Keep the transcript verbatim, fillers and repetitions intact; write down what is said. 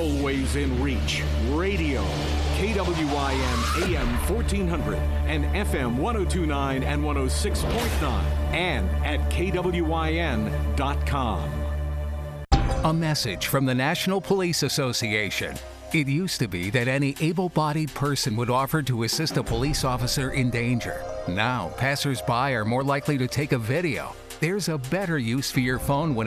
always in reach. Radio. K W I N A M fourteen hundred and F M one oh two point nine and one oh six point nine. And at K W I N dot com. A message from the National Police Association. It used to be that any able-bodied person would offer to assist a police officer in danger. Now, passers-by are more likely to take a video. There's a better use for your phone when